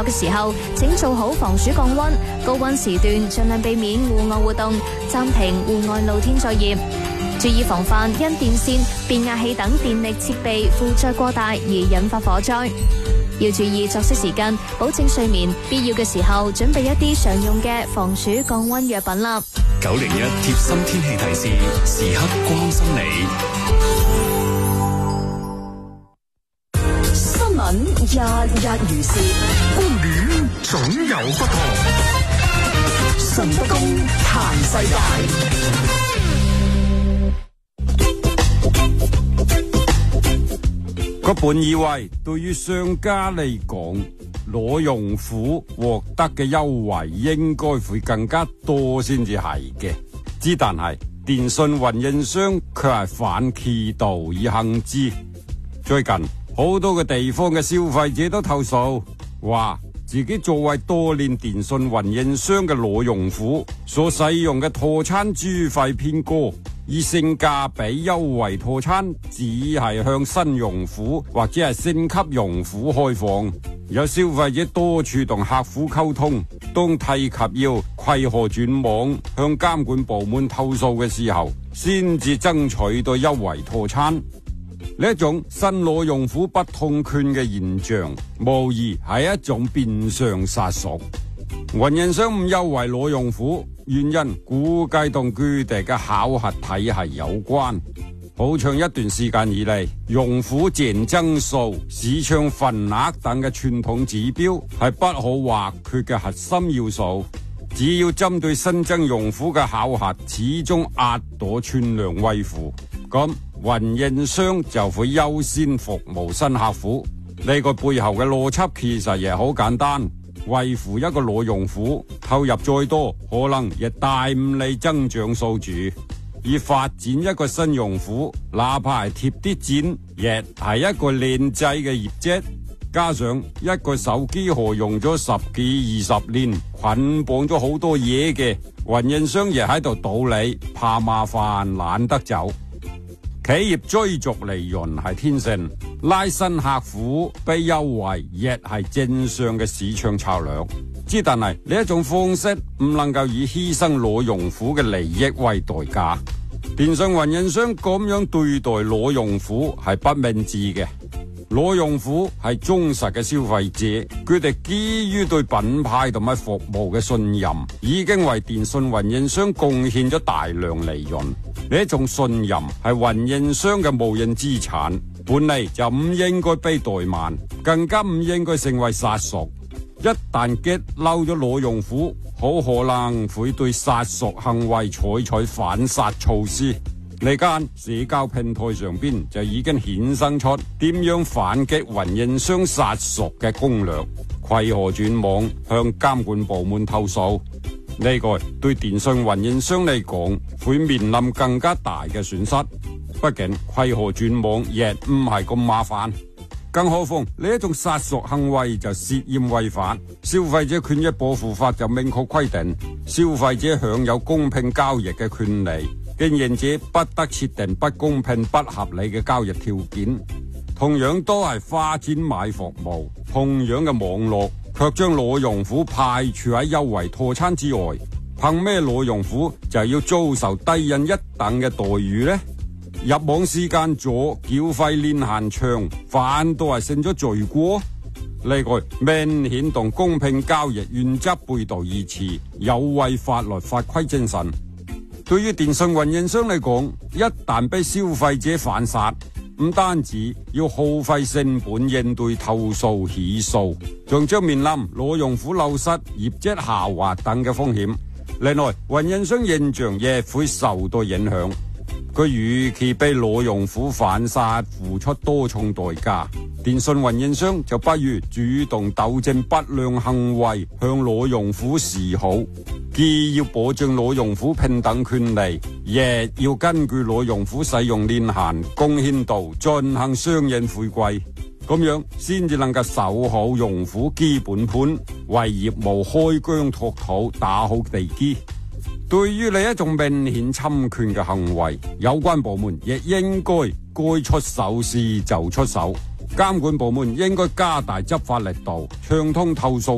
嘅時候，請做好防暑降溫，高溫時段盡量避免戶外活動，暫停戶外露天作業。注意防範因電線、變壓器等電力設備負載過大而引發火災。要注意作息時間，保證睡眠，必要嘅時候準備一啲常用嘅防暑降溫藥品啦。 901貼心天氣提示，時刻關心你。 新聞日日如是，觀點總有不同。神不公談世界。 我本以為對於商家嚟講，攞用戶獲得嘅優惠應該會更加多先至係嘅，之但係電信運營商卻係反其道而行之。最近好多嘅地方嘅消費者都透訴，話自己作為多年電信運營商嘅攞用戶，所使用嘅套餐資費偏高。而性價比優惠套餐只係向新用戶或者係升級用戶開放，有消費者多處同客服溝通，當提及要攜何轉網向監管部門投訴嘅時候，先至爭取到優惠套餐。呢一種新攞用戶不通權嘅現象，無疑係一種變相殺熟。運營商唔優惠攞用戶，原因估計同佢哋嘅考核體系有關。好長一段時間以嚟，用戶淨增數、市場份額等嘅傳統指標係不可或缺嘅核心要素。只要針對新增用戶嘅考核始終壓到寸量為負，咁運營商就會優先服務新客戶。呢個背後嘅邏輯其實亦好簡單。維護一個老用戶，投入再多，可能亦帶唔嚟增長數字。而發展一個新用戶，哪怕係貼啲錢，亦係一個靚仔嘅業績。加上一個手機殼用咗10幾20年，捆綁咗好多嘢嘅運營商，亦喺度道理，怕麻煩懶得走。企業追逐利潤係天性，拉新客戶俾優惠亦係正常嘅市場策略。之但係呢一種方式唔能夠以犧牲攞用戶嘅利益為代價。電信運營商咁樣對待攞用戶係不明智嘅。攞用戶係忠實嘅消費者，佢哋基於對品牌同埋服務嘅信任，已經為電信運營商貢獻咗大量利潤。呢一種信任係運營商嘅無形資產，本嚟就唔應該被怠慢，更加唔應該成為殺熟。一旦激嬲咗攞用戶，好可能會對殺熟行為採取反殺措施。呢間社交平台上邊就已經衍生出點樣反擊運營商殺熟嘅攻略，攜何轉網向監管部門投訴。呢個對電信運營商嚟講會面臨更加大嘅損失，畢竟攜何轉網亦唔係咁麻煩。更何況呢一種殺熟行為就涉嫌違反消費者權益保護法，就明確規定消費者享有公平交易嘅權利，經營者不得設定不公平不合理嘅交易條件。同樣都係發展買服務，同樣嘅網絡卻將攞用戶排除喺優惠套餐之外，憑咩攞用戶就要遭受低人一等嘅待遇呢？入網時間左，繳費年限長，反倒係成咗罪過。呢個明顯同公平交易原則背道而馳，有違法律法規精神。對於電信運營商嚟講，一旦被消費者反殺，唔單止要耗費成本應對投訴起訴，仲將面臨攞用戶流失、業績下滑等嘅風險。另外，運營商形象亦會受到影響。佢與其被攞用戶反殺付出多重代價，電信運營商就不如主動糾正不良行為，向攞用戶示好。既要保證攞用戶平等權利，亦要根據攞用戶使用年限、貢獻度進行相應回饋，咁樣先至能夠守好用戶基本盤，為業務開疆拓土打好地基。對於呢一種明顯侵權嘅行為，有關部門亦應該出手時就出手，監管部門應該加大執法力度，暢通投訴